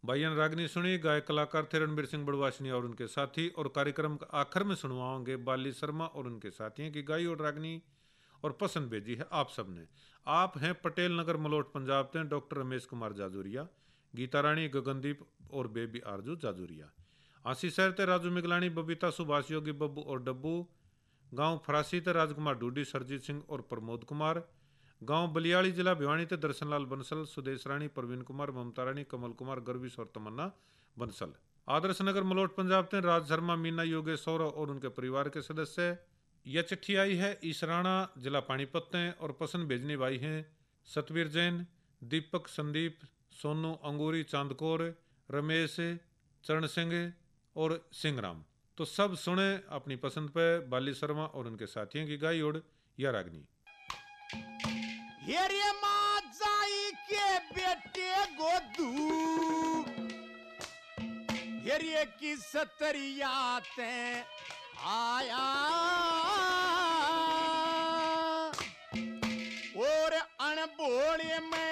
भाईयन रागनी सुनी, गायक कलाकार थे रणबीर सिंह बड़वासनी और उनके साथी। और कार्यक्रम का आखिर में सुनवाओगे बाली शर्मा और उनके साथियों की गाई और रागनी और पसंद भेजी है आप सबने। आप हैं पटेल नगर मलोट पंजाब से डॉक्टर रमेश कुमार जाजूरिया, गीता रानी, गगनदीप और बेबी आरजू जाजूरिया। आशीष शहर थे राजू मिगलानी, बबीता, सुभाष, योगी, बब्बू और डब्बू। गांव फरासी थे राजकुमार ढूडी, सरजीत सिंह और प्रमोद कुमार। गांव बलियाड़ी, जिला भिवानी थे दर्शनलाल बंसल, सुदेश रानी, प्रवीण कुमार, ममता रानी, कमल कुमार, गर्विश और तमन्ना बंसल। आदर्श नगर मलोट पंजाब थे राज शर्मा, मीना, योगेश, सौरव और उनके परिवार के सदस्य। यह चिट्ठी आई है ईसराना, जिला पानीपत हैं और पसंद भेजने भाई हैं सतवीर जैन, दीपक, संदीप, सोनू, अंगूरी, चांदकोर, रमेश, चरण सिंह और सिंहराम। तो सब सुने अपनी पसंद पे बाली शर्मा और उनके साथियों की गाई और या रागनी। हेरे माँ जाई के बेटे गोदू, हेरे की सतरिया ते आया